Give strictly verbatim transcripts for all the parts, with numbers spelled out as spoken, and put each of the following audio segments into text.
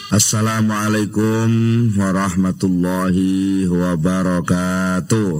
Assalamualaikum warahmatullahi wabarakatuh.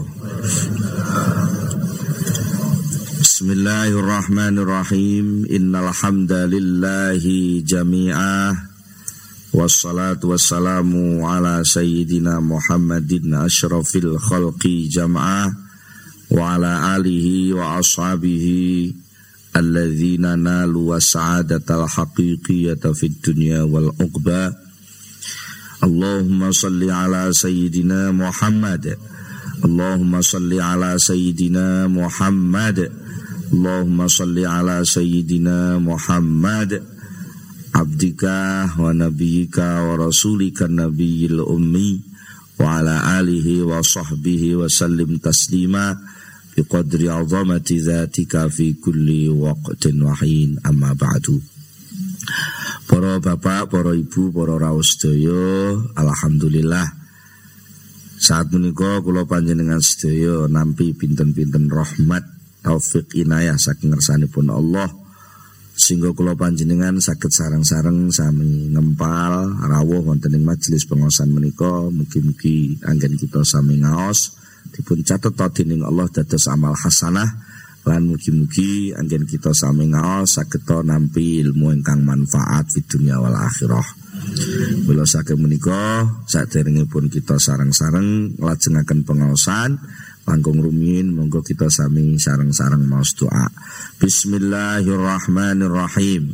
Bismillahirrahmanirrahim. Innal hamdalillahi jami'ah. Wassalatu wassalamu ala sayyidina Muhammadin asyrafil khalqi jam'ah wa ala alihi wa ashabihi alladzina nalu was'adatal haqiqiyata fid dunya wal uqba. Allahumma salli ala sayyidina Muhammad. Allahumma salli ala sayyidina Muhammad. Allahumma salli ala sayyidina Muhammad abdika wa nabiyyika wa rasulika nabiyil ummi wa ala alihi wa sahbihi wa sallim taslima biqadri azamati dzatika fi kulli waqtin wa hin, amma ba'du. Para bapak, para ibu, para rawuh sedaya, alhamdulillah saat menika kula panjenengan sedaya nampi pinten-pinten rahmat taufik inayah saking ngersanipun Allah sehingga kula panjenengan saged sareng-sareng sami ngempal rawuh wonten ing majelis pengaosan menika. Mugi-mugi anggen kita sami ngaos dipun catet dening Allah dados amal hasanah, lan mugi-mugi anggen kita sami ngaos saged nampi ilmu ingkang manfaat di dunia wal akhirah. Mula saking menika saderengipun kita sareng-sareng nglajengaken pengaosan langkung rumiyin, monggo kita sami sareng-sareng maos doa. Bismillahirrahmanirrahim.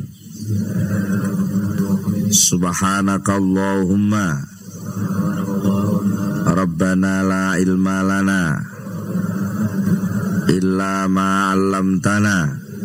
Subhanakallahumma Rabbana la ilma lana illa ma 'allamtana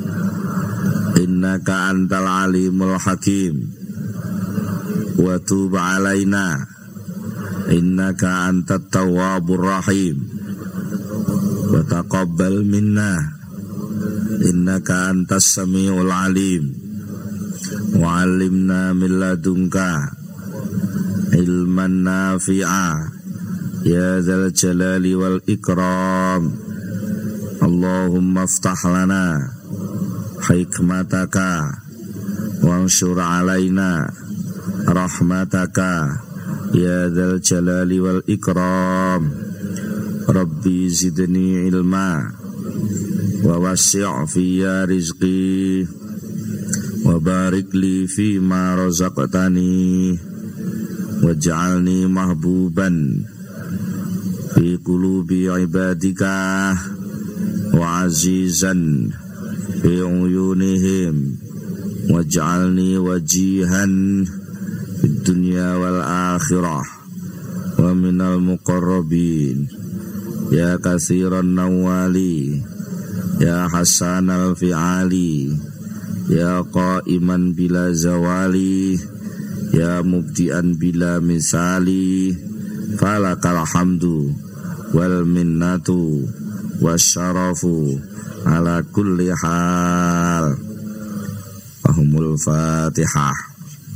innaka antal alimul hakim wa tub 'alaina innaka antat tawwabur rahim wa taqabbal minna innaka antas samiul alim wa 'allimna min ladunka ilman nafi'a ya dzal jalali wal ikram. Allahumma iftah lana hikmataka wanshur 'alaina rahmataka ya dzal jalali wal ikram. Rabbi zidni ilma wa wasi' fiyya rizqi wa barik li fi ma razaqtani waj'alni mahbuban fi qulubi ibadika wa azizan fi uyunihim waj'alni wajihan fid dunya wal akhirah wa minal muqarrabin ya katsiran nawali ya hasanal fi'ali ya qaiman bila zawali ya mubdian bila misali falakal hamdu wal minnatu wasyarafu ala kulli hal. Ahumul Fatihah.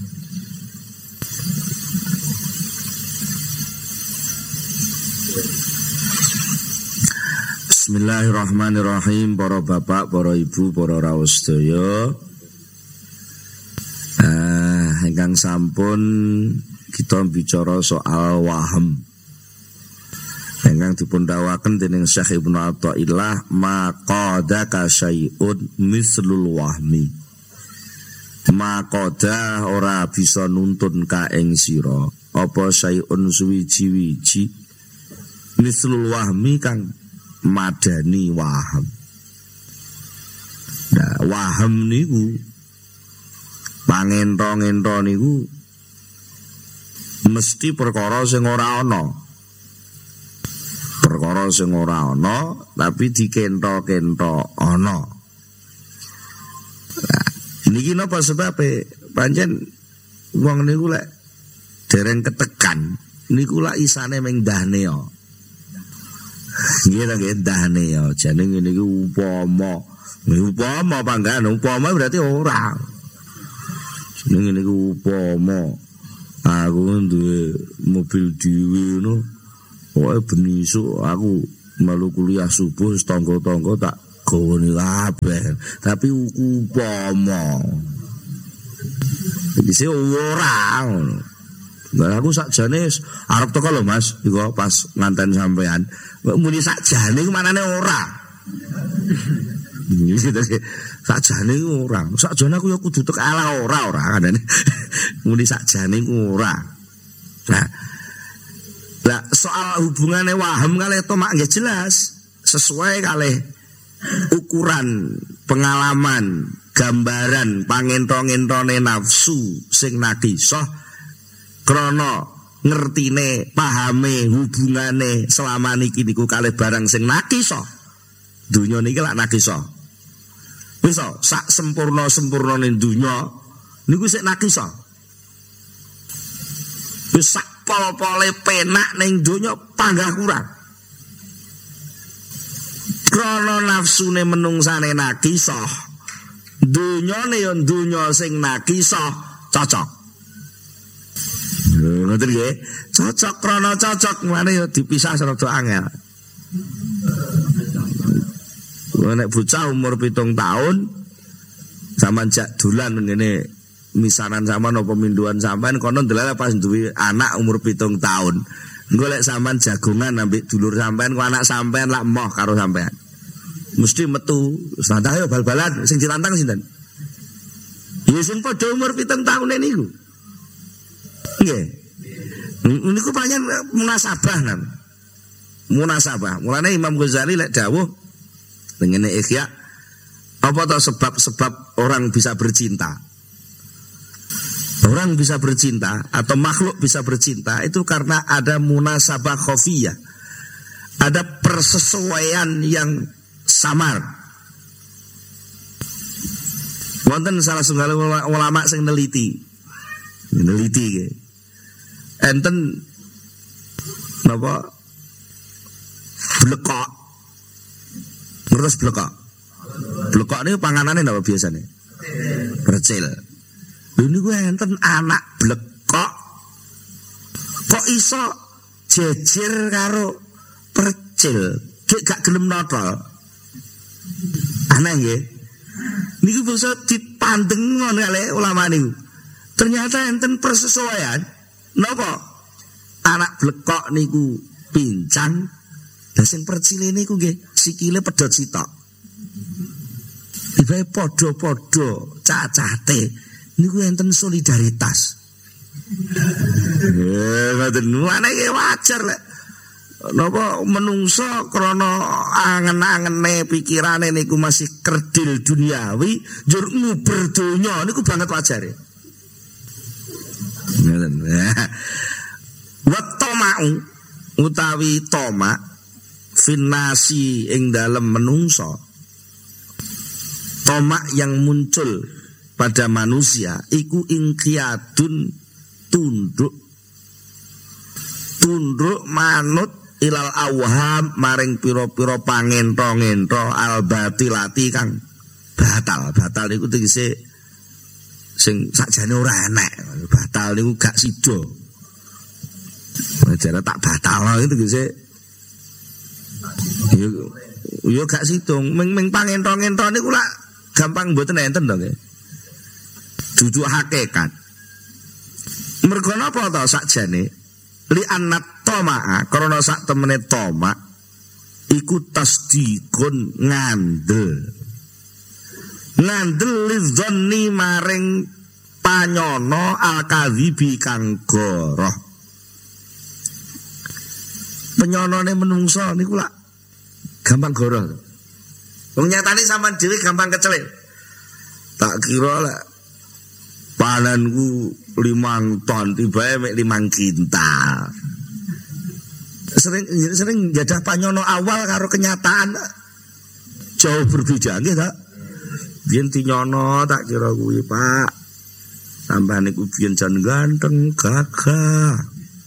Bismillahirrahmanirrahim. Para bapak, para ibu, para rawuh sedaya, eh, ingkang sampun kita bicara soal waham ingkang dipun dawuhaken dening Syekh Ibnu Athaillah, maqadaka syai'un mislul wahmi. Maqada ora bisa nuntun ka ing sira apa syai'un suwiji-wiji mislul wahmi kang madani waham. Nah, waham niku pangento-ngento niku mesti perkara sing ora ana. Perkara sing ora ana tapi dikento-kento ana. Nah, niki napa sebabe? Pancen wong niku lek dereng ketekan niku lak isane ming ndahne ya. Nggih ta nggih ndahne ya. Jane ngene iki upama. Upama panggan, upama berarti ora. Jenenge niku upama aku duwe mobil dhewe ngono. Pokoke ben esuk aku melu kuliah subuh tangga-tangga tak gawone kabeh. Tapi upama. Iki sih ora ngono. Lah aku sakjane arep teko lho Mas, iku pas nganten sampean. Muni sakjane iku manane ora. Sakjane iku ora. Sakjane aku ya kudu teko ala ora ora kandane. Muni sakjane iku ora. Nah, lah soal hubungane waham kalih tomak nggih jelas sesuai kalih ukuran pengalaman gambaran pangento-ngentone nafsu sing nakisah krana ngertine pahame hubungane selama niki niku kalih barang sing nakisah donya niki lak nakisah wis sak sempurna-sempurnane donya niku sik nakisah wis sak pol-pole penak ning donya panggah kurang. Krana nafsune menungsane nakisah, donyane ya donya sing nakisah cocok. Lho ngoten nggih, cocok krana cocok mane ya dipisah rada angel. Nek bocah umur pitung tahun sampean jak dolan ngene misanan sampean apa minduan sampean kono ndelala pas duwe anak umur pitung tahun. Engko lek sampean jagongan ambek dulur sampean ku anak sampean lak moh karo sampean. Mesti metu, santai yo bal-balan sing ditantang sinten? Ya sing padha umur pitung tahun niku. Nggih. Niku pancen munasabah nan. Munasabah. Mulane Imam Ghazali lek dawuh ngene Ihya apa to sebab-sebab orang bisa bercinta? Orang bisa bercinta atau makhluk bisa bercinta itu karena ada munasabah khafiyah. Ada persesuaian yang samar. Wonten salah setunggal ulama sing neliti. Neliti nggih. Enten napa? Blekok. Ngertos blekok? Blekok niku panganane napa biasane? Percil. Ini gue enten anak blekok kok iso jejer karo percil gak gak gelem notol aneh ya niku bisa dipandeng oleh ulama niku ternyata enten persesuaian napa anak blekok niku pincang dan sing percil niku nggih sikile pedhot sitok ibae padha-padha cacate niku enten solidaritas. Eh, ngoten ana iki wajar lek napa menungso krana angen-angene pikirane niku masih kerdil duniawi, njur nguber donya niku banget wajar ya. Ngoten. Wa tama'u utawi toma finnasi ing dalem menungso. Tomak yang muncul pada manusia iku ingkiyadun tunduk tunduk manut ilal awham maring pira-pira pangento-ngento al batilati kang batal batal niku tegese sing sakjane ora enek batal niku gak sida jare tak batal itu tegese yo yo gak sidong ming ming pangento-ngento niku lak gampang mboten enten to nggih dudu hakikat. Mergo napa to sakjane li annat tamaa krana sak temene toma iku tasdikun ngandel. Ngandel lidzonni maring panyono al-kadzibi kang goroh. Penyonone menungso niku lak gampang goroh. Wong nyatane sampean dhewe gampang kecelit. Tak kira lek panenku limang ton tibae mek limang kintal. Sering sering jadah panyono awal karo kenyataan jauh berbeda nggih ta? Biyen dinyono tak kira kuwi Pak. Sampeyan niku biyen jan ganteng gagah.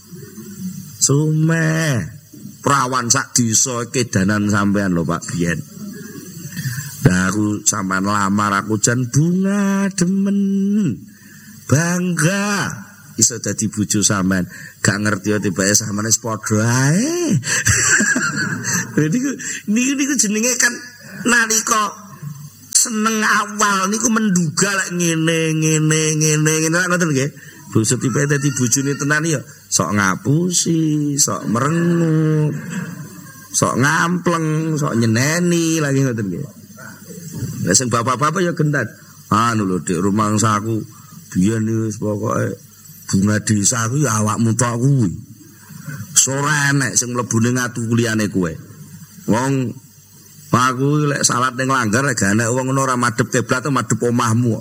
Sumeh prawan sak desa kedanan sampean lho Pak biyen. Lah aku sampean lamar aku jan bunga demen. Bangga iso dadi bojo sampean, gak ngerti tibae sampean wis padha ae. Niku niku niku jenenge kan nalika seneng awal niku menduga lek ngene ngene ngene ngene ngoten nggih. Bungsu tipe dadi bojone tenan ya sok ngapusi, sok merengut, sok ngampleng, sok nyeneni lagi ngoten nggih. Lah sing bapak-bapak ya gendan. Anu lho Dik, rumangsaku biyen wis pokoke bunga desa ku ya awakmu tok kuwi. Ora enek sing mlebu ning atu kuliyane kowe. Wong aku lek salat ning langgar lek gak enek wong ngono ora madhep kiblat madhep omahmu.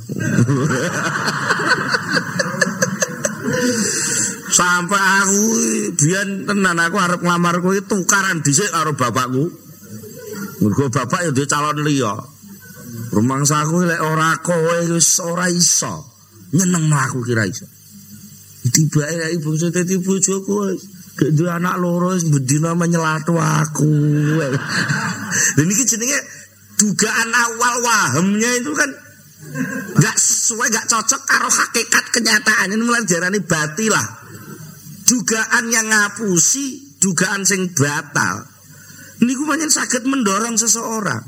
Sampai aku biyen tenan aku arep nglamar kowe tukaran dhisik karo bapakku. Mergo bapak ya duwe calon liya. Rumangsaku lek ora kowe wis ora iso nyenengno aku kira iso. Tibake lek ibu dadi bojoku gek duwe anak loro wis bendina menyelatu aku. Lha niki jenenge dugaan awal wahamnya itu kan enggak sesuai, enggak cocok karo hakikat kenyataan. Ini mulai diarani batilah. Dugaan yang ngapusi, dugaan sing batal. Niku pancen saged mendorong seseorang.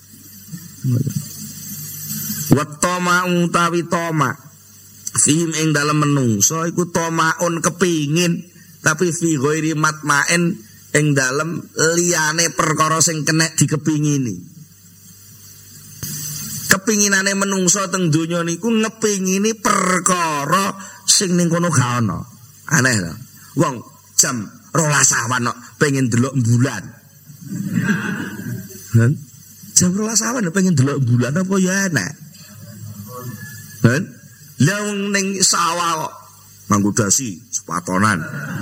Wa tama'u utawi toma. Fihim ing dalem menungso iku tomaun kepingin tapi fi ghairi matma'in ing dalem liyane perkara sing kenek dikepingini. Kepinginane menungso teng donya niku ngepingini perkara sing ning kono gak ana. Aneh lho. Wong jam rolas awan kok pengen delok bulan. Kan? Jam rolas awan pengen delok bulan apa ya enak. Kan? Lah wong ning sawah kok nganggo dasi sepatonan.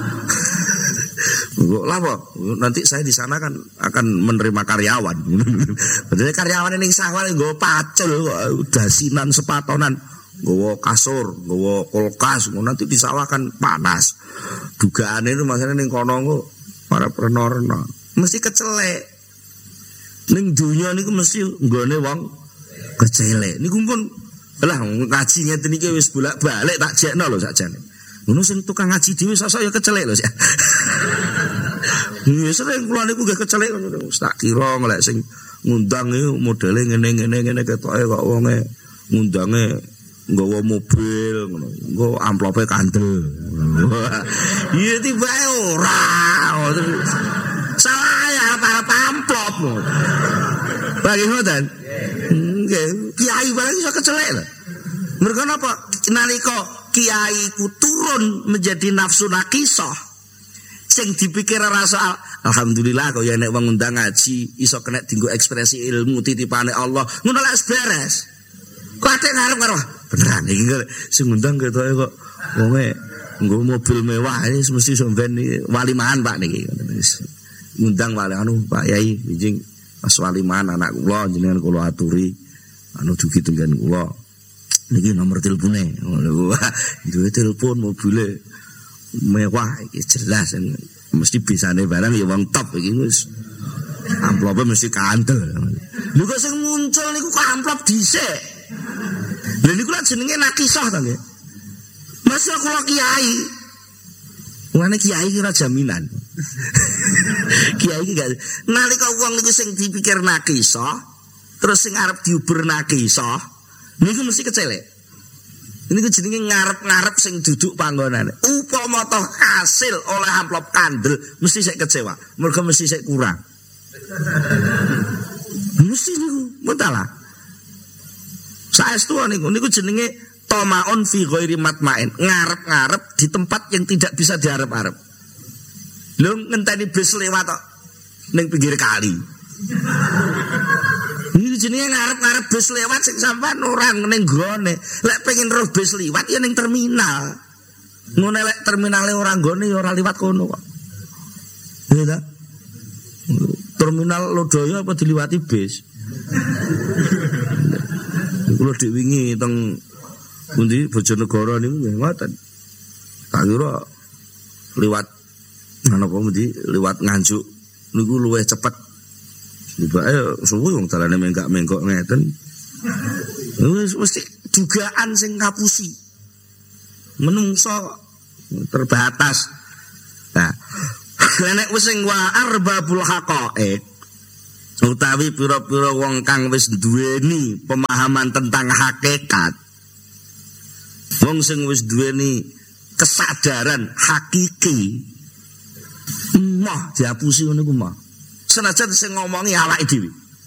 Kok lapo? Nanti saya di sana kan akan menerima karyawan. Padahal karyawan ning sawah nggo pacul kok dasinan sepatonan, nggawa kasur, nggawa kulkas, nanti di sawah kan panas. Dugaane itu masane ning kono kok para prenorno mesti kecelek. Ning donya niku mesti nggone wong kecelek. Niku pun lah ngaji ngeten iki wis bolak-balik tak jekno lho sakjane. Ngono sing tukang ngaji dhewe sosok ya kecelek lho. Ya sering kula niku nggih kecelek wis tak kira lek sing ngundang iki modele ngene-ngene ngene ketoke kok wonge ngundange nggawa mobil ngono. Nggo amplope kandel. Iya tibae ora. Salah ya para amplop. Bagi ngoten. Nggih, kiai barang iso kecelek lho. Mergo napa? Nalika kiai ku turun menjadi nafsu nakisah sing dipikir ora soal alhamdulillah kok ya nek wong ngundang ngaji iso kena dienggo ekspresi ilmu titipane Allah ngono lek beres kok ate ngarep karo beneran iki sing ngundang ketoke kok wonge nggo mobil mewah iki mesti sampean walimahan Pak niki ngundang wali anu Pak Yai njing pas walimahan anak kula jenengan kula aturi anu dugi tenggen kula niki nomor telepone duwe telepon mobile mewah iki jelas mesti bisane barang ya wong top iki wis amplope mesti kandel lho kok sing muncul niku kok amplop dhisik lha niku lak jenenge nakisah ta nggih Mas kula kiai ngene kiai iki ora jaminan kiai iki gak nalika wong niku sing dipikir nakisah terus sing arep diuber nakisah niku mesti kecelek. Ini ku jenenge ngarep-ngarep sing duduk panggonane. Upama toh hasil oleh amplop kandel mesti sik kecewa. Mergo mesti sik kurang. Mesti niku mutalah. Saestu niku niku jenenge tomaun fi ghairi matmain. Ngarep-ngarep di tempat yang tidak bisa diarep-arep. Lho ngenteni bis lewat tok ning pinggir kali. Ini jenenge ngarep-ngarep bis lewat sing sampean orang ning gone. Lek pengen roh bis liwat ya ning terminal. Ngono lek terminale ora nggone ya ora liwat kono kok. Iya ta? Terminal Lodaya apa diliwati bis? Kulo dik wingi teng pundi Bojonegoro niku nggih ngoten. Tak kira liwat napa pundi liwat Nganjuk niku luwih cepet. Tibake suwe wong dalane menggak-menggok ngeten. Wis mesti dugaan sing ngapusi. Menungso terbatas. Nah, nek wis sing wa arbabul haqaiq utawi pira-pira wong kang wis duweni pemahaman tentang hakikat. Wong sing wis duweni kesadaran hakiki mah dihapusi ngono ku mah. Senajan sing ngomongi awake dhewe.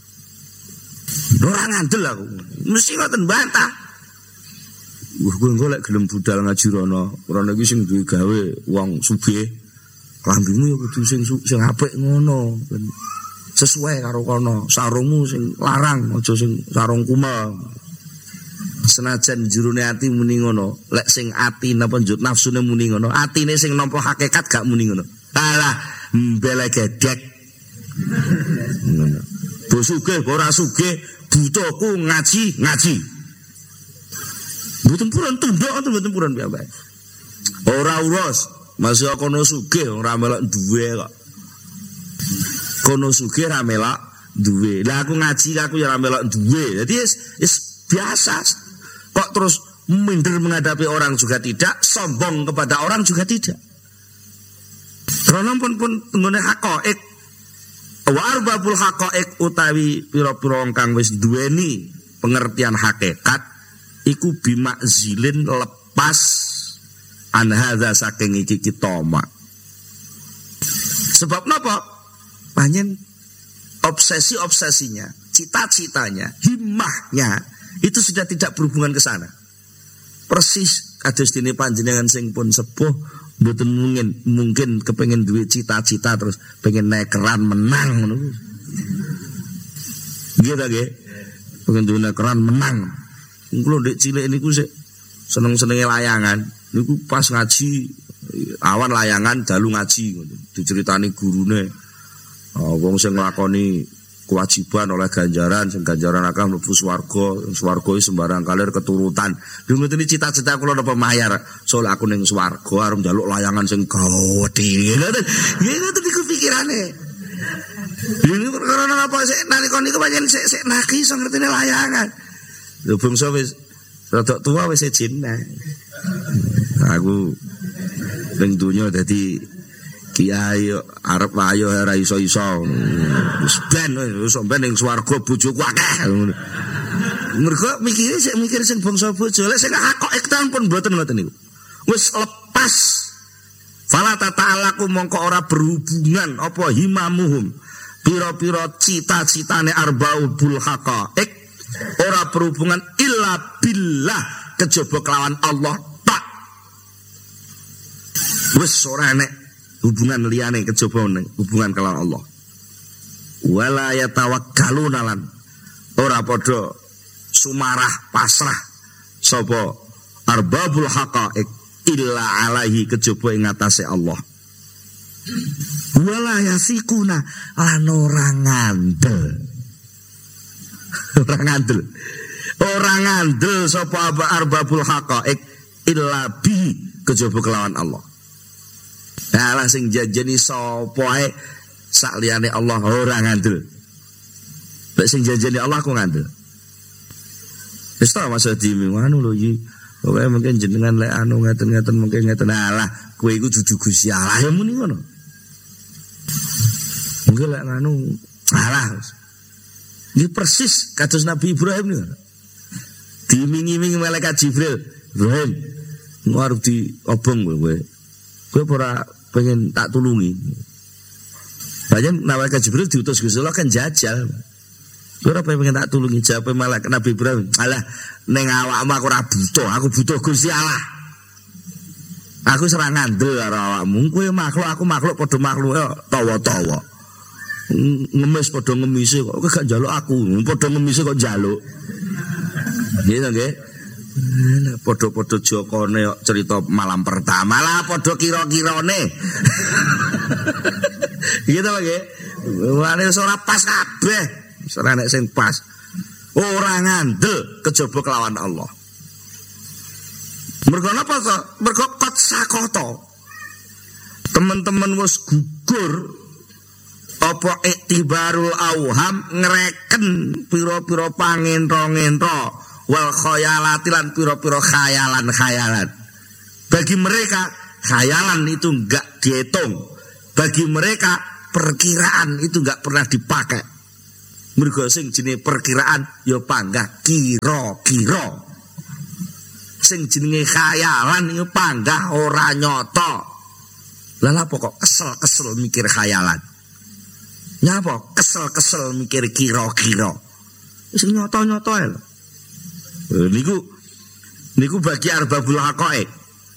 Ora ngandel aku. Mesti ngoten bantah. Wah kowe engko lek gelem budal ngaji rono, rono iki sing duwe gawe wong sugih. Klambimu ya kudu sing sing apik ngono. Sesuai karo kono, sarungmu sing larang, aja sing sarung kumel. Senajan jerone ati muni ngono, lek sing ati napa njut nafsune muni ngono, atine sing nampa hakikat gak muni ngono. Alah, mbele gedek. Ngono. Bo sugih ora sugih, butuhku ngaji, ngaji. Mboten purun tunduk atau mboten purun piyambake. Ora urus, masih kono sugih ora melok duwe kok. Kono sugih ra melok duwe. Lah aku ngaji aku ya ra melok duwe. Jadi is biasa. Kok terus minder menghadapi orang juga tidak, sombong kepada orang juga tidak. Karena pun pun tenggone haqaiq. Wa arbabul haqaiq utawi pira-pira kang wis duweni pengertian hakikat iku bimakzilin lepas an hadza saking iki kitoma. Sebab napa? Panjen obsesi-obsesinya, cita-citanya, himmahnya itu sudah tidak berhubungan ke sana. Persis kados dene panjenengan sing pun sepuh mboten mungkin mungkin kepengen duwe cita-cita terus pengen naik keran menang ngono. Nggih ta nggih? Pengen duwe naik keran menang. Kulo ndek cilik niku sik seneng-senenge layangan. Niku pas ngaji awan layangan dalu ngaji ngono. Diceritani gurune. Oh, wong sing nglakoni kewajiban oleh ganjaran, sing ganjaran akan mlebu swarga, swarga sembarang kalir keturutan. Lha ngoten iki cita-cita kula napa mayar, soal aku ning swarga arep njaluk layangan sing gawedhe. Ngoten. Nggih ngoten iku pikirane. Ini karena apa sik nalika niku pancen sik sik naki iso ngertine layangan. Lho bangsa wis rada tua wis ijin. Aku ning donya dadi kiai arep ayo ora iso-iso. Wis ben wis ben ning swarga bojoku akeh. Mergo mikire sik mikir sing bangsa bojo. Lek sing hakok iktan pun mboten ngoten niku. Wis lepas. Fala ta'alaku mongko ora berhubungan apa himamuhum. Pira-pira cita-citane arbaul haqaiq ora berhubungan illa billah kejaba kelawan Allah tak. Wis ora enek hubungan liyane kejaba hubungan kelawan Allah. Wala yatawakkaluna lan ora padha sumarah pasrah sapa arbabul haqaiq illa alaihi kejaba ing atase Allah. Wala yasikuna lan ora ngandel. Ora ngandel. Ora ngandel sapa arbabul haqaiq illa bi kejaba kelawan Allah. Lah sing janjeni sapa ae sak liyane Allah ora ngandel. Lek sing janjeni Allah ku ngandel. Wis ta Mas Adi anu lho iki. Pokoke mungkin jenengan lek anu ngaten-ngaten mungkin ngaten. Alah, kowe iku dudu Gusti Allah ya muni ngono. Mungkin lek anu alah. Iki persis kados Nabi Ibrahim niku. Dimingi-mingi malaikat Jibril. Ibrahim, engko arep diobong kowe. Kowe ora pengen tak tulungi. Banyak malaikat Jibril diutus Gusti Allah kan jajal. Kowe ora pengen tak tulungi jawab malaikat Nabi Ibrahim. Alah ning awakmu aku ora butuh, aku butuh Gusti Allah. Aku serang ngandel karo awakmu. Kowe makhluk, aku makhluk padha makhluk tawa-tawa. Ngemis padha ngemise kok kowe gak njaluk aku. Padha ngemise kok njaluk. Nggih to nggih. Nah, podo-podo jokone cerita malam pertama lah podo kira-kirane. Gitu lagi. Wane ora pas kabeh. Ora nek sing pas. Ora ngandel kejaba kelawan Allah. Mergo napa to? Mergo kot sakoto. Teman-teman wis gugur apa iktibarul auham ngreken pira-pira pangenro-ngenro wal khayalati lan pira-pira khayalan-khayalan. Bagi mereka khayalan itu enggak dihitung. Bagi mereka perkiraan itu enggak pernah dipakai. Mergo sing jenenge perkiraan ya panggah kira-kira. sing jenenge khayalan iku panggah ora nyata. Lah lha kok kesel-kesel mikir khayalan. Nyapa kesel-kesel mikir kira-kira. Wis nyata-nyata ae lho. Niku niku bagi arbabul haqaiq.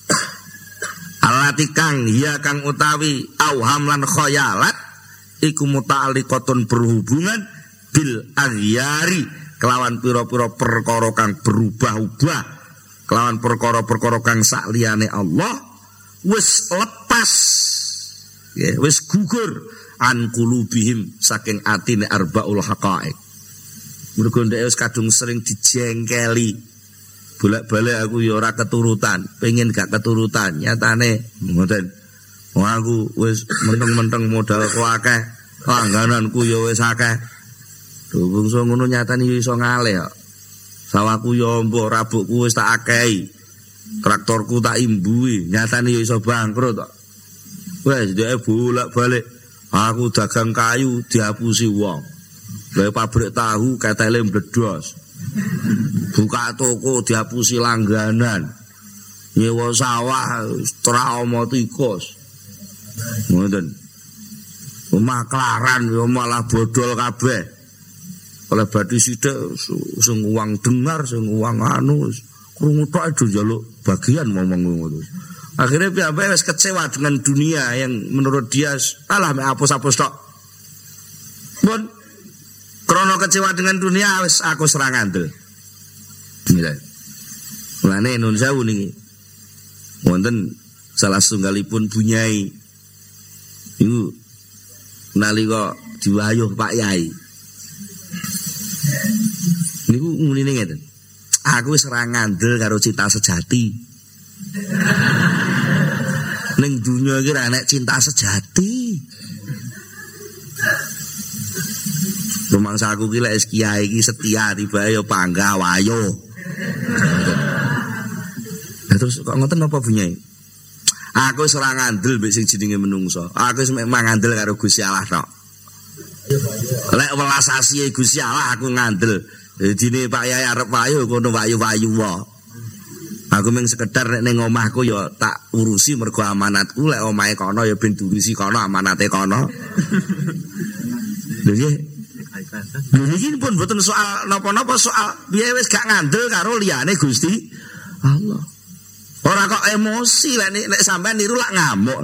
Alati kang ya kang utawi auham lan khayalat iku muta'alliqatun berhubungan bil aghyari kelawan pira-pira perkara kang berubah-ubah, kelawan perkara-perkara kang sakliyane Allah wis lepas ya, wis gugur an qulubihim saking atine arbaul haqaiq. Mergo ndek wis kadung sering dijengkeli. Bolak-balik aku ya ora keturutan, pengen gak keturutan, nyatane ngoten. Wong aku wis menteng-menteng modalku akeh, langgananku ya wis akeh. Lho bangsa ngono nyatane iso ngalih kok. Sawahku ya mbok rabukku wis tak akehi. Traktorku tak imbui, nyatane ya iso bangkrut kok. Wes dhek bolak-balik. Aku dagang kayu dihapusi wong. Lha pabrik tahu ketele mbledos. Buka toko dihapusi langganan. Nyewa sawah trauma tikus. Ngoten. Maklaran ya malah bodol kabeh. Oleh badhe sithik sing uang dengar, sing uang anu krungu tok aja njaluk bagian ngomong ngono. Akhirnya piyambake wis kecewa dengan dunia yang menurut dia alah mek apus-apus tok. Pun krono kecewa dengan dunia wis aku serang andel. Nggih. Mulane nun sewu niki. Wonten salah setunggalipun bunyai. Iku nalika diwayuh Pak Yai. Niku ngunine ngeten. Aku wis ora ngandel karo cinta sejati. Ning dunya iki ora enek cinta sejati. Rumangsa aku ki lek kiai iki setia tibae ya panggah wayo. Nah, terus kok ngoten napa bunyai? Aku wis ora ngandel mbek sing jenenge menungso. Aku wis memang ngandel karo Gusti Allah tok. Lek welas asihe Gusti Allah aku ngandel. Dine Pak Yai arep wayu kono wayu-wayu wae. Aku mung sekedar nek ning omahku ya tak urusi mergo amanatku, lek omahe kono ya ben diurusi kono amanate kono. Lho nggih. Lho niki pun mboten soal napa-napa, soal piye wis gak ngandel karo liyane Gusti Allah. Ora kok emosi lek nek sampean niru lak ngamuk.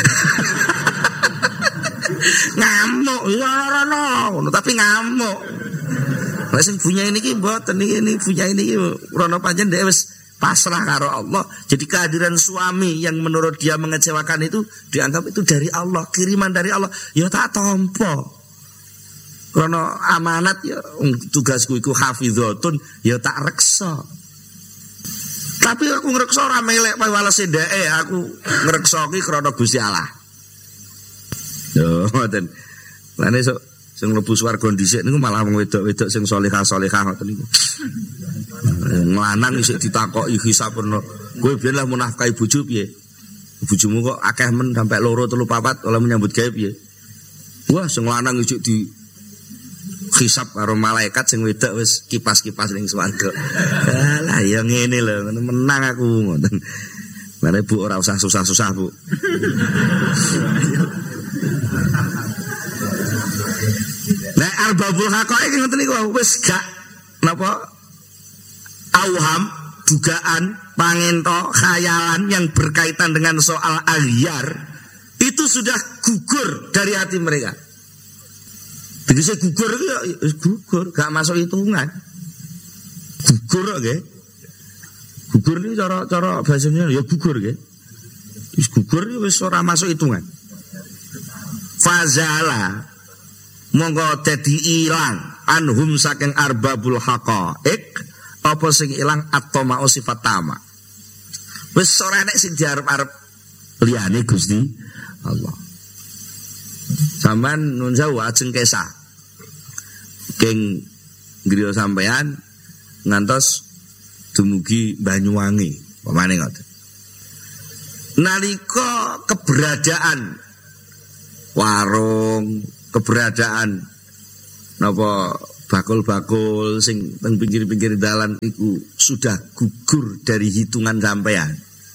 Ngamuk ya ora ono, tapi ngamuk. Lah sing punya ini ki mboten niki punya ini ki rono pancen dhek wis pasrah karo Allah. Jadi kehadiran suami yang menurut dia mengecewakan itu dianggap itu dari Allah, kiriman dari Allah. Ya tak tampa. Karena amanat ya tugasku iku hafizatun ya tak reksa. Tapi aku ngreksa ora melek wae walese ndeke, aku ngreksa ki krana Gusti Allah. Yo ngoten. Lah nek sok sing mlebu swarga dhisik niku malah wong wedok-wedok sing salehah-salehah ngoten niku. Nglanang isih ditakoki hisab peno. Kowe biyen lah munafkahi bojo piye? Bojomu kok akeh men sampai loro telu papat oleh menyambut gawe piye? Wah, sing lanang isih di hisab karo malaikat, sing wedok wis kipas-kipas ning swarga. Lah ya ngene lho, menang aku ngoten. Mare Bu ora usah susah-susah, Bu. Nek arbabul haqaiq ngoten niku wis gak napa auham, dugaan, pangento, khayalan yang berkaitan dengan soal aghyar itu sudah gugur dari hati mereka. Begitu gugur ya gugur, gak masuk hitungan. Gugur nggih. Gugur ini cara cara bahasanya ya gugur nggih. Wis gugur wis ora masuk hitungan. Fazala monggo dadi ilang anhum saking arbabul haqaiq apa sing ilang atoma sifat tama. Wis ora nek sing diarep-arep liyane Gusti Allah. Sampeyan nun sewu ajeng kesah. King griya sampean ngantos dumugi Banyuwangi, pamane ngoten. Nalika keberadaan warung, keberadaan napa bakul-bakul sing teng pinggir-pinggir dalan iku sudah gugur dari hitungan sampean.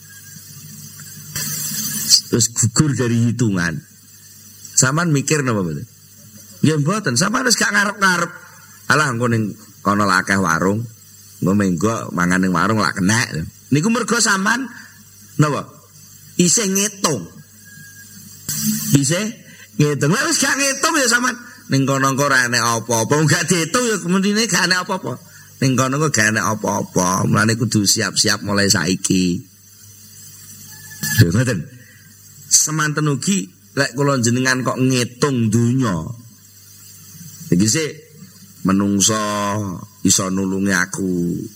Terus gugur dari hitungan. Saman mikir napa mboten? Ya mboten, sampean wis gak ngarep-ngarep. Alah engko ning kono akeh warung, engko menggo mangan ning warung lak kenek. Niku mergo sampean napa? Isih ngitung. Isih ngitung. Lah wis gak ngitung ya sampean ning kono kok ora enek apa-apa. Enggak diitung ya kemene gak enek apa-apa. Ning kono kok gak enek apa-apa. Mulane kudu siap-siap mulai saiki. Ngoten. Semanten ugi lek kula jenengan kok ngitung donya. Iki sih menungso iso nulungi aku.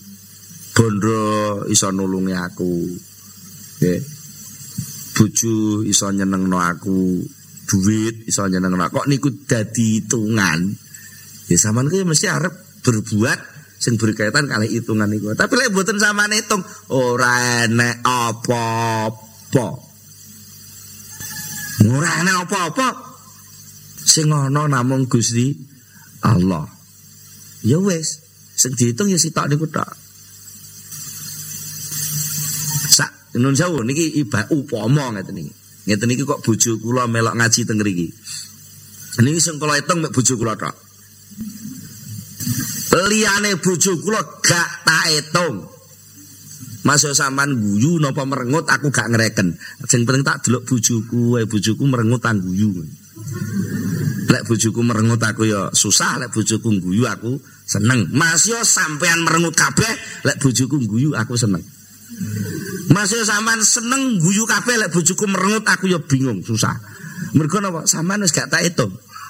Bondo iso nulungi aku. Nggih. Bojo iso nyenengno aku. Duit iso nyenengno kok niku dadi hitungan. Ya sampean kuwi mesti arep berbuat sing berkaitan kalih hitungan niku. Tapi lek mboten sampean hitung ora enek apa-apa. Ora enek apa-apa. Sing ana namung Gusti Allah. Ya wis, sing dihitung ya sitok niku tok. Sak nun sewu niki iba upama ngeten niki. Ngeten iki kok bojo kula melok ngaji teng mriki. Niki sing kula hitung mek bojo kula tok. Liyane bojo kula gak tak hitung. Masuk sampean guyu napa merengut aku gak ngreken. Sing penting tak delok bojoku, wae bojoku merengut tak guyu. Lek bojoku merengut aku ya susah, lek bojoku guyu aku seneng. Mas yo sampean merengut kabeh, lek bojoku guyu aku seneng. Mas yo sampean seneng guyu kabeh, lek bojoku merengut aku ya bingung, susah. Mergo napa? Sampean wis gak tak hitung.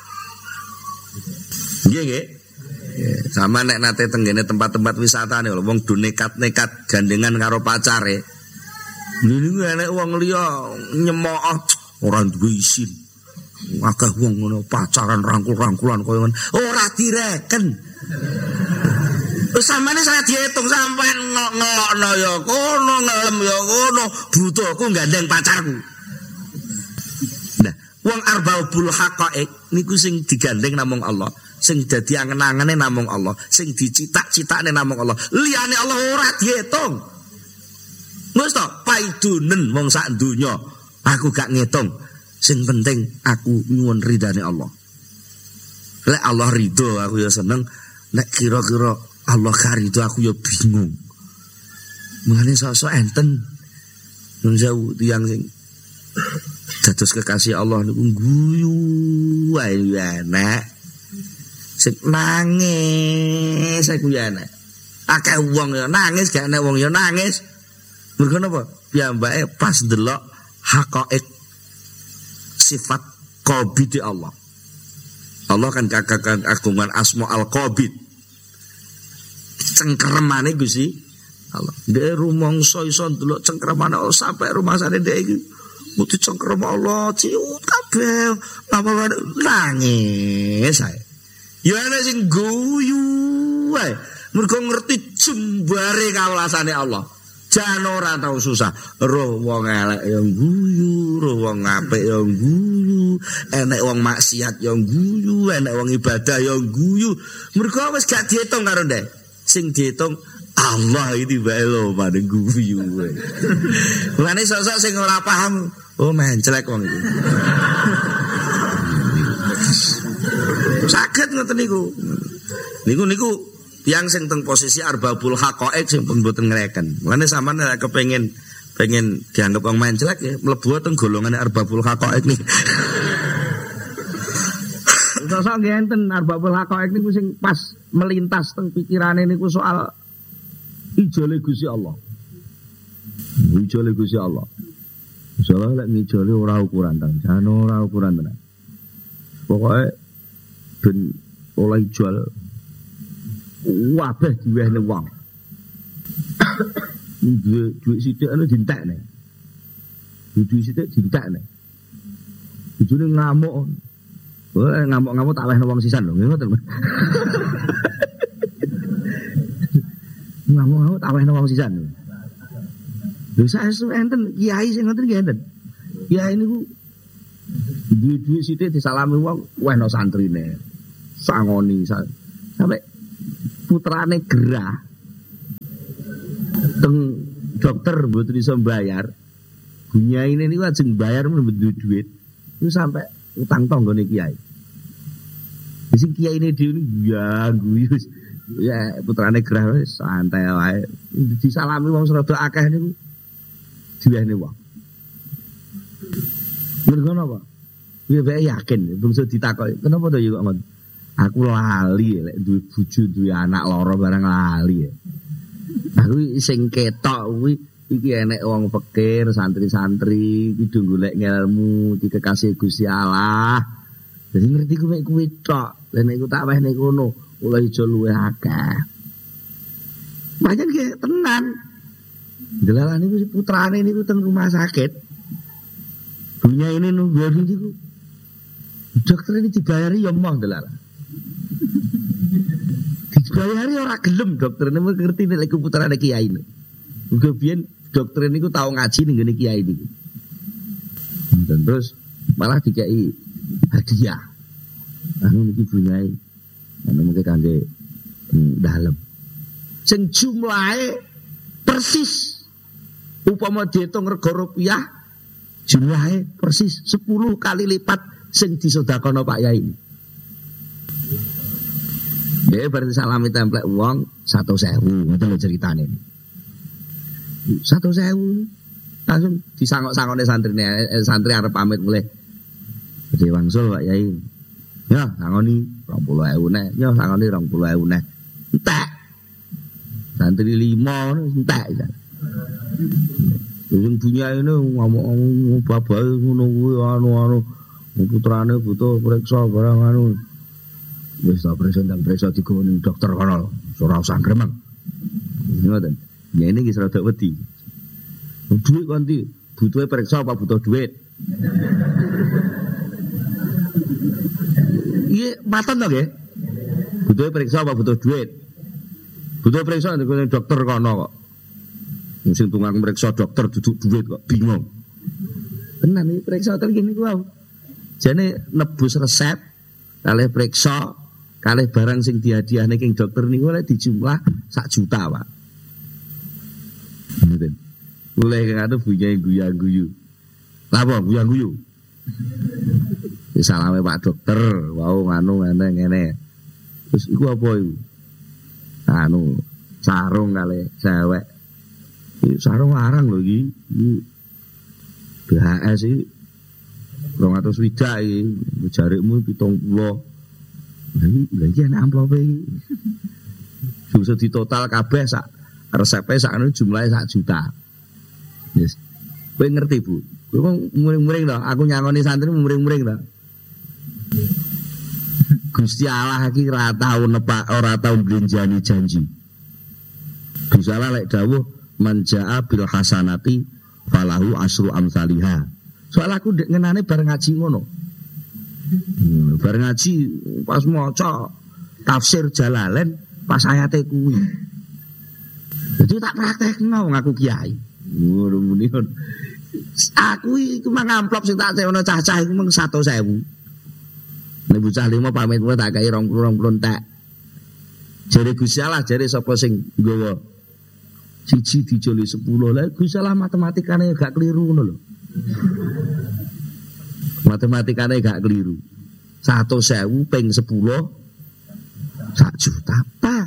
Nggih nggih. Sama nek nate tenggene tempat-tempat wisata nih, wong do nekat-nekat gandengan karo pacare. Niku enek wong liya nyemooh ora duwe isin. Akeh wong ngono pacaran rangkul-rangkulan koyo ngono. Ora direken. Wis sampeyan saya diitung sampean ngelokno ya kono, ngelem ya kono, butuhku gandeng pacarku. Nah, wong arba'ul haqaiq niku sing digandeng namung Allah. Sing dadi angen-angene namung Allah, sing dicitak-citakne namung Allah. Liyane Allah ora diitung. Wis to, paidunen wong sak donya. Aku gak ngitung. Sing penting aku nyuwun ridane Allah. Lek Allah ridho aku ya seneng, nek kira-kira Allah gak ridho aku ya bingung. Mane sok-sok enten nun sewu tiyang sing dados kekasih Allah niku guyu wae enak. Sing nangis aku ya enak. Akeh wong ya nangis, gak enek wong ya nangis. Mergo napa? Piyambake pas ndelok haqaiq sifat qabid Allah. Allah kan kakakan agungan asma al-qabid. Cengkremane Gusti Allah. Ndek rumangsa iso ndelok cengkremane Allah sampai rumasane ndek iki. Mutu cengkrem Allah ciut kabeh. Apa nangis ae. Ya ana sing guyu wae. Mergo ngerti jembare kawelasane Allah. Jan ora tau susah. Roh wong elek ya guyu, roh wong apik ya guyu, enek wong maksiat ya guyu, enek wong ibadah ya guyu. Mergo wis gak diitung karo ndek. Sing diitung Allah iki wae lho padha guyu wae. Mulane sok-sok sing ora paham, oh menclek wong iki. Saged ngoten niku. Niku niku yang sing teng posisi arba'ul haqaiq sing pun mboten ngreken. Mulane sampean nek kepengin pengen dianggap wong menclek ya mlebu teng golongane arba'ul haqaiq niki. Sosok nggih enten arba'ul haqaiq niku sing pas melintas teng pikirane niku soal ijole Gusti Allah. Ijole Gusti Allah. Insyaallah lek ngijole ora ukuran tenan, jan ora ukuran tenan. Pokoke ben oleh jual wabeh diwehne wong. Duwe duit sithik ana dintekne. Duit sithik dintekne. Bojone ngamuk. Oh, ngamuk-ngamuk tak wehne wong sisan lho, ngoten. Ngamuk-ngamuk tak wehne wong sisan. Lho saestu enten kiai sing ngoten nggih enten. Kiai niku duit-duit sithik disalami wong wehna santrine. Sangoni Sampai putrane gerah. Teng dokter mboten iso bayar. Bunyaine niku ajeng bayar mboten duwe duit. Itu sampai utang tanggane kiai. Sing kiyaine dhewe ya guyu. Ya putrane gerah wis santai wae. Disalami wong rada akeh niku diwehne wong. Mergo napa? Ya bae yakin bangsa ditakoki, "Kenapa to ya kok ngono?" Aku lali lek duwe bojo, duwe anak loro barang lali. Aku sing ketok kuwi iki enek wong fakir, santri-santri iki do golek ilmu, iki kekasih Gusti Allah. Jadi ngerti ku mek kuwi tok. Lah nek ku tak wehne kono, ula ijo luwih akeh. Pancen ki tenan. Delalah niku putrane niku teng rumah sakit. Dunia ini nunggu niku. Dokter ini dibayari ya moh delalah. Dibayari ora gelem dokter ini ngerti nek putrane kiai. Muga biyen dokter niku tau ngaji ning ngene kiai niku. Dan terus malah dikai hadiah. Anu niki bunyai. Anu mengke kangge dalem. Sing jumlahe persis upama diitung rega rupiah jumlahe persis sepuluh kali lipat sing disedekahno Pak Yai. Ya berarti salami templek wong satu sewu ngoten lho ceritane. satu sewu langsung disangok-sangone santrine eh, santri arep pamit mulai. Jadi wangsul Pak Yai. Ya, sangoni dua puluh ribu neh. Ya, sangoni dua puluh ribu neh. Entek. Santri lima entek. Sing punya ini ngomong babae ngono kuwi anu-anu putrane butuh periksa barang anu. Wis tak periksa ndang periksa digowo ning dokter kono. Ora usah gremeng. Ngoten. Ya ini wis rada wedi. Duit kok ndi? Butuhe periksa apa butuh duit? Iya, matan to nggih. Butuhe periksa apa butuh duit? Butuh periksa ning dokter kono kok. Sing tukang meriksa dokter duduk duit kok bingung. Tenan iki periksa ten kene ku wae. Jane nebus resep kalih periksa kalih barang sing dihadiahne king dokter niku oleh dijumlah sak juta, Pak. Ngoten. Mulai kanggo buyai guyu-guyu. Lha apa guyu-guyu? Wis salame Pak dokter, wau nganu ngene-ngene. Terus iku apa iku? Anu sarung kalih cewek. Sarung larang lho iki. B H S iki dua ratus swidak iki, jarikmu pitung puluh. Lha iki ana amplope iki. Bisa ditotal kabeh sak resepe sakno jumlahe sak juta. Yes. Kowe ngerti, Bu? Kowe muring-muring to, aku nyangoni santri muring-muring to. Gusti Allah iki ora tau nepak, ora tau blenjani janji. Gusti Allah lek dawuh manjaa bil hasanati falahu asru amsalihah. Soal aku ngenane bareng ngaji ngono. Hmm, bareng ngaji pas maca tafsir Jalalain pas ayate kuwi. Jadi tak praktekno ngaku kiai. Ngono muni. Aku iku mang amplop sing tak cewono cah-cah iku mung seratus ribu. Nek bocah lima pamit kowe tak kei dua puluh dua puluh entek. Jare Gusti Allah jare sapa sing nggawa siji dijoli sepuluh. Lah Gusti Allah matematikane gak keliru ngono lho. Matematikane gak keliru. seratus ribu ping sepuluh sak juta pas.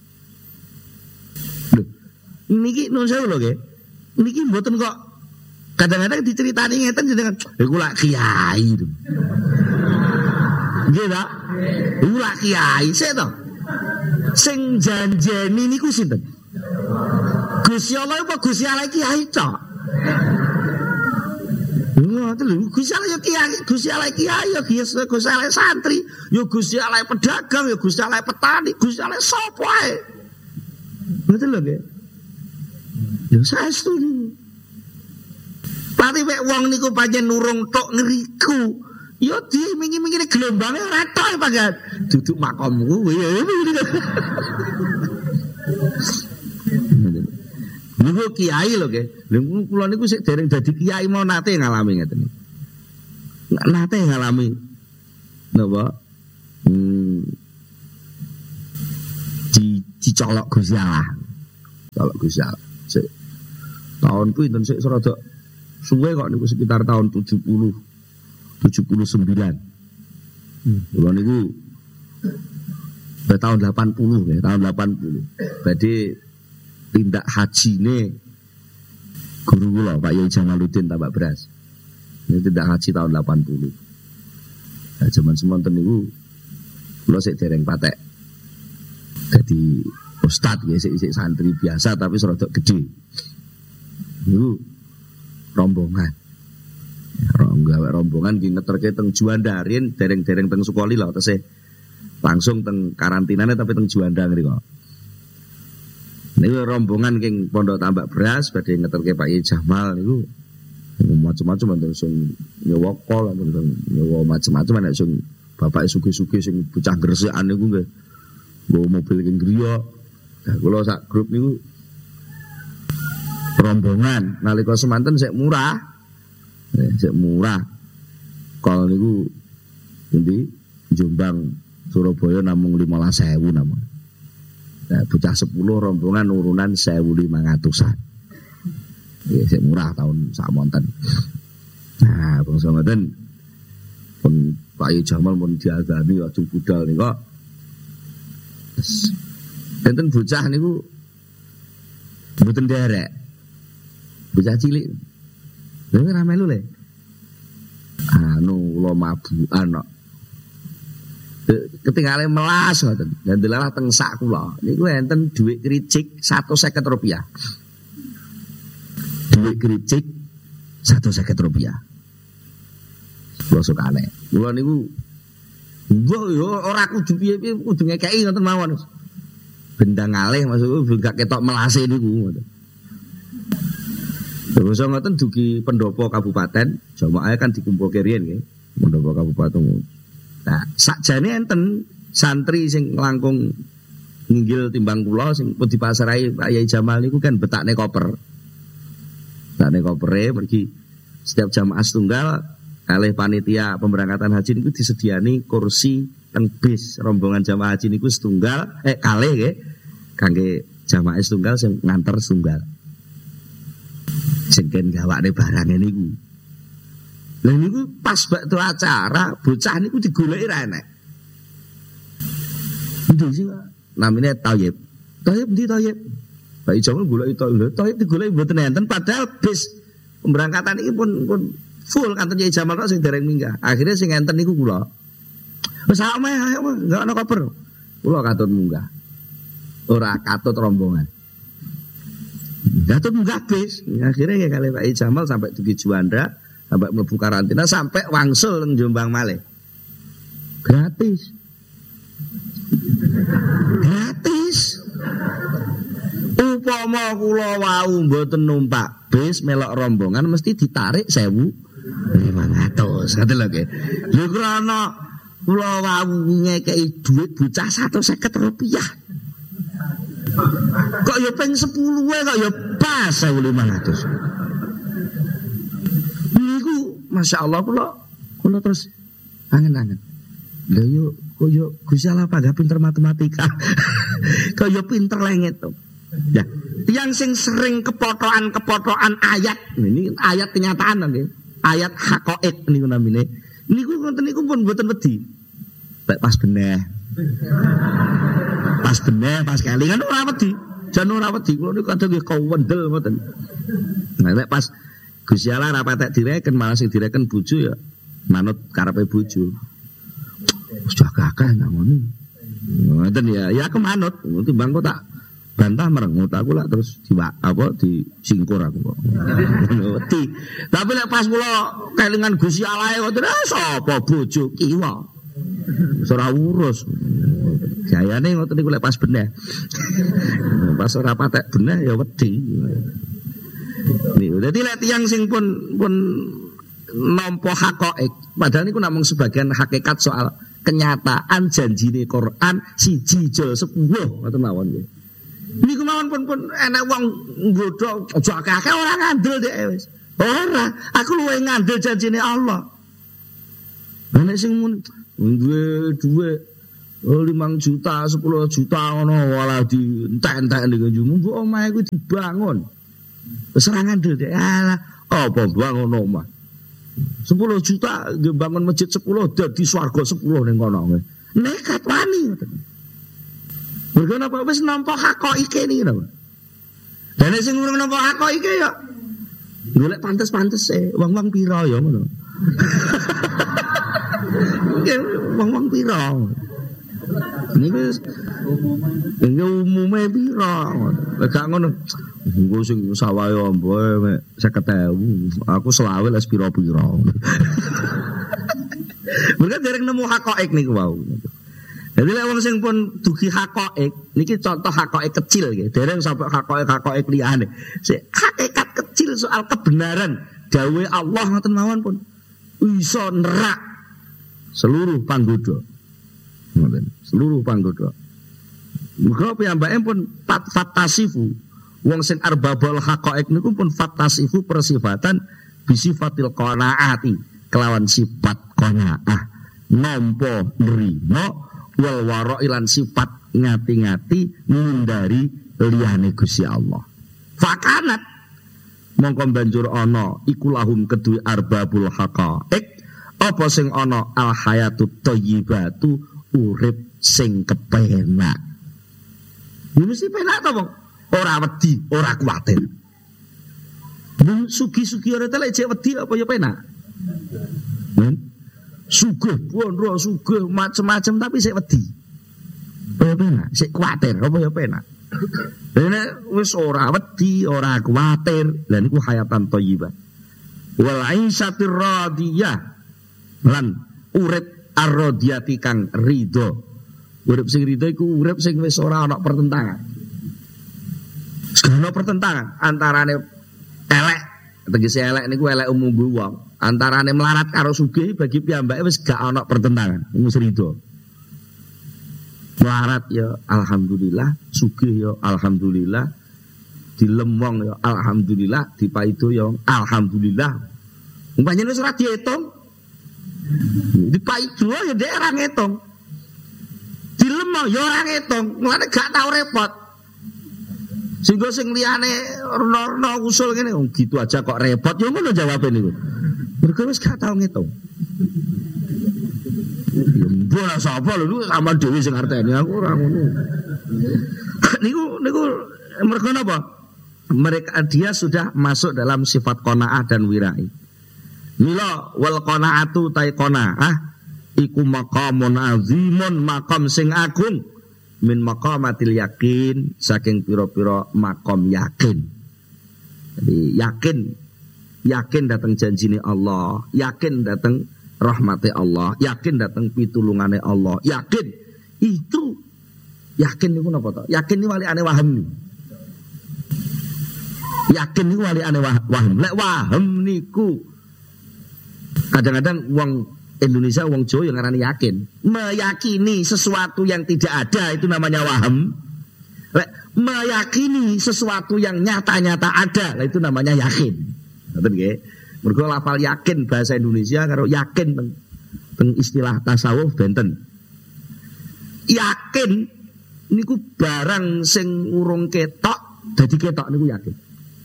Lho, niki nun sewu lho nggih. Niki mboten kok kadang-kadang diceritani ngeten jenengan, iku lak kiai lho. Nggih ta? Iku lak kiai sik to. Sing janjeni niku sinten? Gusti Allah apa Gusti Allah kiai tok? Ngoten lho, Gusti Allah ya kiai, Gusti Allah kiai ya Gusti Allah santri, ya Gusti Allah pedagang, ya Gusti Allah petani, Gusti Allah sapa ae. Ngoten lho nggih. Ya saestu niku. Pati mek wong niku pancen nurung tok ngriku. Ya dimingi-mingi gelombange ora tok pangan. Duduk makomku ya. Niku kiai lho nggih. Lha kula niku sik dereng dadi kiai mau nate ngalami ngeten. Nate ngalami. Napa? Hmm. dicolok Gusti Allah. Colok Gusti Allah. Sik tahun pinten sik serada suwe kok niku sekitar tahun tujuh puluh tujuh puluh sembilan. Hmm. Kula niku tahun delapan puluh ya, tahun delapan puluh. Badhe tindak hajine guru kula Pak Yai Jamaluddin Tambak Beras. Ini tindak haji tahun delapan puluh. Nah, zaman semonten niku kula sik dereng patek dadi ustad ya, sik sik santri biasa tapi serada gede. Niku rombongan. Gawe rombongan ki ngeterke teng Juanda, riyen dereng-dereng teng Sukoli lho tesih. Langsung teng karantinane tapi teng Juanda ngriko. Niku rombongan king Pondok Tambak Beras badhe ngeterke Pak Yai Jamal niku macam-macam enten sing nyewa kol, enten nyewa macam-macam nek sing bapake sugih-sugih sing bocah Gresik niku nggih. Nggo mobil king griya. Nah, kula sak grup niku rombongan nalika semanten sik murah. Eh, sik murah. Kol niku endi Jombang Surabaya namung lima belas ribu namung. Nah, bocah sepuluh rombongan urunan seribu lima ratusan. Ya sik murah tahun samonten. Nah, bangsa ngoten pun Pak Yai Jamal pun diagami waktu budal nika. Enten bocah niku mboten derek. Bocah cilik. Lha ora melu le. Anu kula mabukan kok. Ketinggalan melas ngoten. Dan delalah teng sak kula. Niku enten dhuwit kricik seratus seket rupiah. Dhuwit kricik seratus seket rupiah. Kula sukane. Kula niku mbok yo ora kudu piye-piye kudu ngekeki ngoten mawon. Benda ngalih maksudku gak ketok melase niku ngoten. Terus ngoten dugi pendopo kabupaten, jamaah kan dikumpulke riyen nggih, pendopo kabupaten. Nah, sakjane enten santri sing langkung nginggil timbang kula sing pun dipasarai Pak Yai Jamal niku kan betakne koper. Betakne kopere pergi setiap jamaah setunggal kalih panitia pemberangkatan haji niku disediani kursi teng bis rombongan jamaah haji niku setunggal eh kalih nggih kangge jamaah setunggal sing nganter setunggal. Sing ken gawakne barang niku. Lha niku pas baktu acara bocah niku digoleki ra enek. Ndi sing namine Thayyib. Thayyib ndi Thayyib? Pak Jamal goleki Thayyib. Thayyib digoleki mboten enten padahal bis pemberangkatan iki pun pun full kanten Yai Jamal kok sing dereng minggah. Akhirnya sing enten niku kula. Wis ayo meh ayo enggak ana koper. Kula katut munggah. Ora katut rombongan. Katut munggah bis. Akhirnya ya kali Pak Yai Jamal sampai dugi Juanda, sampai mlebu karantina sampai wangsul nang Jombang malih. Gratis. Gratis. Upama kula wau mboten numpak bis melok rombongan mesti ditarik seribu lima ratus. Ngoten lho nggih. Lho krana kula wau ngekeki dhuwit bocah seratus seket rupiah. Kok ya ping sepuluh kok ya pas seribu lima ratus. Niku masyaallah kula kula terus angen-angen. Lha yo koyo Gusti Allah padha pinter matematika. Kaya pinter lenget to. Ya, yang sing sering kepotokan-kepotokan ayat. Ini ayat kenyataan nggih. Ayat haqaiq niku namine. Niku ngoten niku pun mboten wedi. Pas beneh. Pas beneh, pas kelingan ora wedi. Jan ora wedi. Kulo niku kadang nggih kawendel ngoten. Nah, nek pas Gusti Allah ra patek direken malah sing direken bojo ya manut karepe bojo. Wis gagah nang ngono. Ngoten ya, ya kemanut. Timbang kok tak bantah merengut aku lah terus diwa apa disingkur aku kok. Wedi. Tapi nek pas kula kelingan Gusti Allah ngoten sapa bojo kiwa. Ora urus. Gayane ngoten niku lek pas beneh. Pas ora patek beneh ya wedi. Niku dadi lek tiyang sing pun pun nampa haqaiq padahal niku namung sebagian hakikat soal kenyataan janjine Quran siji jol sepuluh ngoten mawon nggih. Niku mawon pun pun enek wong nggodho aja akeh ora ngandel dhek wis. Ora, aku luwih ngandel janjine Allah. Nek sing duwe duwe Oh, lima juta, sepuluh juta ngono walah dientek-entek ning njemu mbok omahe kuwi dibangun. Serangan dhewe alah apa bangun omah. sepuluh juta bangun masjid sepuluh dadi swarga sepuluh ning kono. Nekat wani. Mergo napa wis nampa hakoike niki napa. Dene sing urung nampa hakoike ya golek pantes-pantese wong-wong pira ya ngono. Wong-wong pira. Niku ini umumnya pira. Gak ngono. Engko sing sawahe amboe mek seket ewu. Aku selawe les pira-pira. Mereka dereng nemu hakoik niku wau. Jadi lek wong sing pun dugi hakoik, niki contoh hakoik kecil nggih. Dereng sampai hakoik-hakoik liyane. Sik hakikat kecil soal kebenaran dawuh Allah ngoten mawon pun iso nerak seluruh panggoda. Seluruh panggoda. Muga piyambake pun fat fatasifu. Wong sing arbabul haqaiq niku pun fatasifu persifatan bisifatil qanaati kelawan sifat qanaah. Nampa nrimo wal warailan sifat ngati-ngati ngundari liyane Gusti Allah. Fakanat mongko banjur ana iku lahum kedue arbabul haqaiq apa sing ana al hayatut thayyibatu urip sing kepenak. Ya mesti penak to, Bang. Ora wedi, ora kuwatir. Mun sugi-sugi ora telek jek wedi apa ya penak. Men sugih, pondro sugih macem-macem tapi sik wedi. Apa ya penak, sik kuwatir apa ya penak. Dene wis ora wedi, ora kuwatir, lha niku hayatan thayyibah. Wal aisyatir radiyah lan urip ar-radiyati kang ridho. Urip sing ridho iku urip sing wis ora ana pertentangan. Sekarang pertentangan antarane elek, tegese elek niku elek umum wong. Antarane melarat karo sugih bagi piyambake wis gak ana pertentangan, wis ridho. Melarat ya alhamdulillah, sugih ya alhamdulillah, dilemong ya alhamdulillah, dipaido ya alhamdulillah. Umpamane wis ora diitung. Dipaido ya dhek ora ngitung. Dilemong ya ora ngitung, mulane gak tau repot. Sehingga sing liyane rono-rono usul ngene, oh gitu aja kok repot. Ya ngono jawabe niku. Mergo wis gak tau ngitung. Ya mbok sapa lho sama dhewe sing arteni aku ora ngono. Niku niku mergo napa? Mereka dia sudah masuk dalam sifat qanaah dan wirai. Mila wal qanaatu ta qanaah iku maqamun azimun, maqam sing agung. Min maqamatil yakin, saking pira-pira makom yakin. Jadi yakin, yakin datang janjine Allah, yakin datang rahmati Allah, yakin datang pitulungane Allah, yakin itu yakin niku napa to? Yakin niku walikane waham. Yakin niku walikane waham. Lek waham niku kadang-kadang wong Indonesia, wong Jawa yang ngarani yakin. Meyakini sesuatu yang tidak ada itu namanya waham. Meyakini sesuatu yang nyata-nyata ada itu namanya yakin. Ngoten nggih. Mergo lafal yakin bahasa Indonesia karo yakin teng, teng istilah tasawuf benten. Yakin niku barang sing urung ketok dadi ketok niku yakin.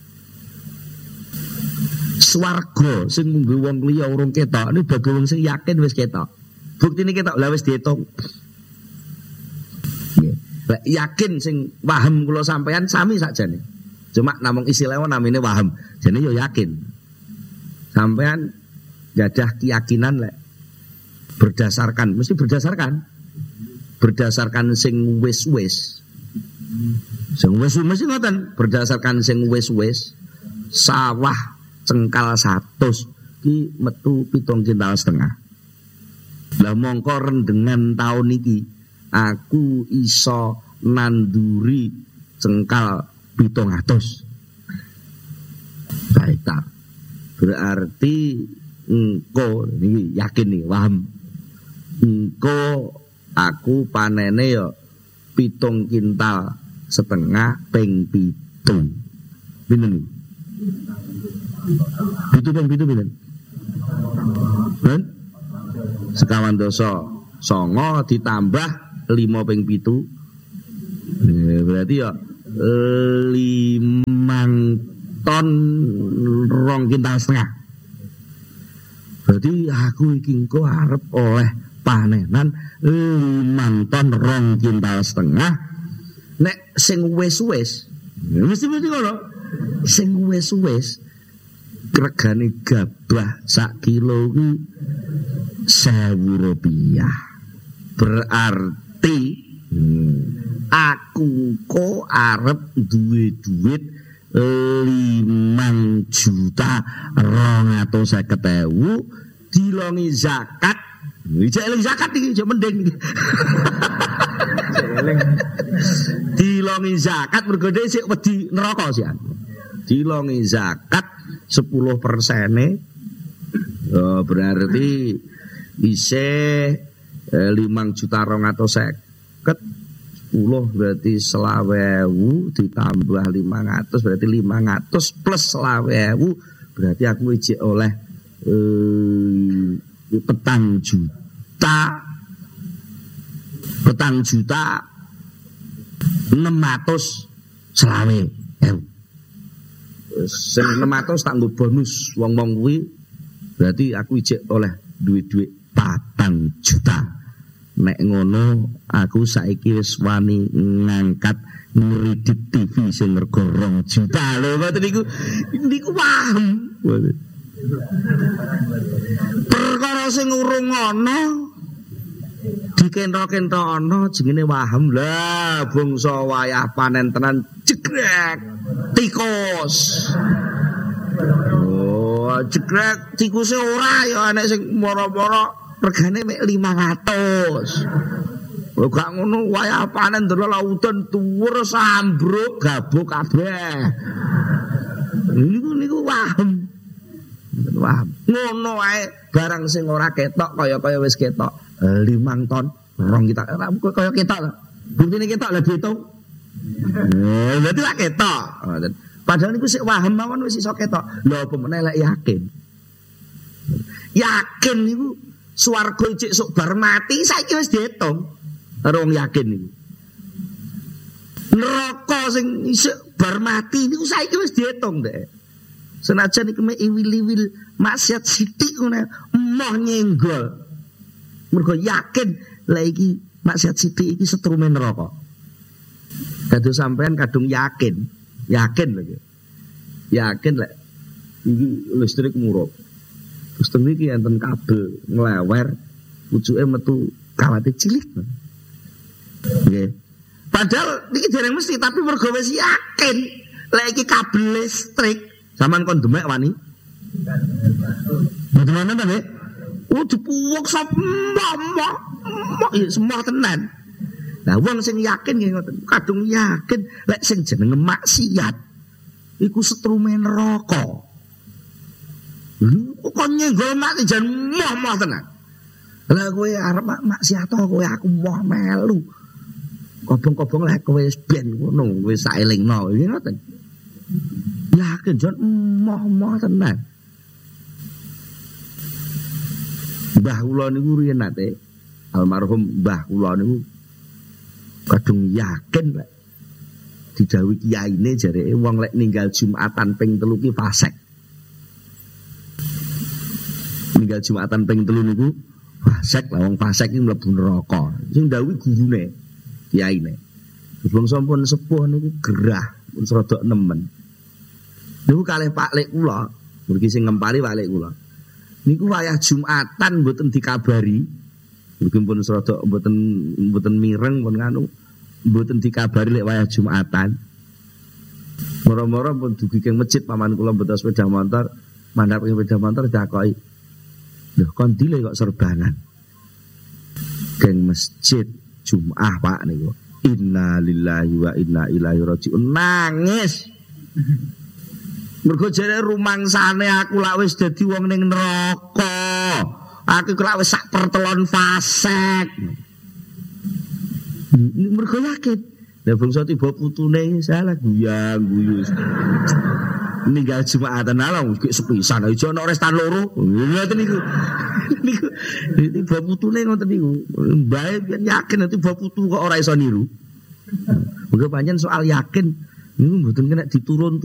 Swarga sing nggo wong liya urung ketok niku bagi wong sing yakin wis ketok. Buktine ketok lha wis diitung. Nggih. Yakin sing paham kula sampean sami sakjane. Cuma namung istilahnya namine waham. Jane yo yakin. Sampean gadah keyakinan lek berdasarkan, mesti berdasarkan berdasarkan sing wis-wis. Sing wis mesti ngoten, berdasarkan sing wis-wis sawah cengkal satus ki metu pitung kintal setengah. Lah mongko rendengan taun iki aku iso nanduri cengkal pitung atus. Baik tak. Berarti engko niki yakin nih paham. Engko aku panene yo pitung kintal setengah ping pitung. Pinten niku? Pitu ping pitu pinten? Ben? Sekawan dosa songo ditambah lima ping pitu. Ya, berarti ya limang ton rong kintal setengah. Berarti aku iki engko arep oleh panenan limang ton rong kintal setengah. Nek sing wis-wis, ya mesti mesti ngono. Sing wis-wis regane gabah sak kilo kuwi sewu rupiah. Berarti hmm, aku kok arep duwe duit limang juta rong atus seket ewu dilongi zakat. Ijek eling zakat iki yo mending. Dilongi zakat mergo sik wedi neraka sih. Dilongi zakat sepuluh persen oh, berarti isih eh, limang juta rong atus seket sepuluh berarti selawe ewu ditambah lima ratus berarti lima ratus plus selawe ewu berarti aku ijek oleh eh, petang juta petang juta enam ratus selawe ewu sing enam ratus tak nggo bonus wong-wong kuwi berarti aku ijek oleh duit-duit patang juta. Nek ngono aku saiki wis wani ngangkat ngredit T V sing rega rong juta lho ngoten niku niku paham. Perkara sing urung ana dikentro-kentrono jenenge waham lah bangsa wayah panen tenan jegrek tikus. Oh, jegrek tikuse ora ya ana sing moro-moro regane mek lima ratus. Lho gak ngono wayah panen ndelok lautan tuwur sambruk gabuk kabeh. Niku niku waham. Waham. Ngono wae barang sing ora ketok kaya-kaya wis ketok limang ton rong kita kaya ketok. Buktine ketok lha diitung. Oh, berarti lak ketok. Padahal niku sik waham mawon wis iso ketok. Lha apa meneh lek yakin. Yakin niku swarga cek sok bar mati saiki wis diitung. Karo wong yakin niku. Neraka sing isuk bar mati niku saiki wis diitung Dek. Senajan iku mek iwil-iwil maksiat sithik ngono emoh nyenggol. Mergo yakin lek iki maksiat sithik iki setrume neraka. Kados sampean kadung yakin, yakin lho. Yakin lek iki listrik murup. Terus teng iki enten kabel nglewer, pucuke metu kawate cilik. Nggih. Padahal iki dereng mesti tapi mergo wis yakin lek iki kabel listrik sampean kon demek wani. Bagaimana ta, Nek? Oh dipuwuk sop mbok-mbok. Ya semua tenan. Lah wong sing yakin nggih ngoten, kadung yakin lek sing jenenge maksiat iku setrume neraka. Lho kok nyenggol mati jan moh-moh tenan. Lah kowe arep maksiat kowe aku moh melu. Kobong-kobong lek kowe wis ben ngono wis saelingno iki ngoten. Yakin jan moh-moh tenan. Mbah kula niku riyen nate almarhum mbah kula niku kadung yakin lek didhawuhi kiyaine jareke wong lek ninggal Jumatan ping telu ki fasik. Ninggal Jumatan ping telu niku fasik, lah wong fasik iki mlebu neraka. Sing ndhawuhi gurune kiyaine. Wong sampun sepuh niku gerah, pun serodok nemen. Niku kalih Pak Lek kula, mriki sing ngempali Pak Lek kula. Niku wayah Jumatan mboten dikabari. Mriki pun serodok mboten mboten mireng pun nganu. Mboten dikabari lek wayah Jumatan. Moro-moro pun dugi keng masjid paman kula mboten sepeda motor, mandhap ing sepeda motor dakoki. Lho kon dile kok serbanan. Keng masjid Jumat Pak niku. Inna lillahi wa inna ilaihi rajiun. Nangis. Mergo jare rumangsane aku lak wis dadi wong ning neraka. Aku lak wis sak pertelon fasik. Mergo yakin. Lah bangsa tiba putune salah guyang guyu. Ninggal Jumatan ala iki sepisan aja ana restan loro. Ngoten niku. niku tiba putune ngoten niku. Mbae yakin nanti tiba putu kok ora iso niru. Mengko pancen soal yakin niku mboten kena diturun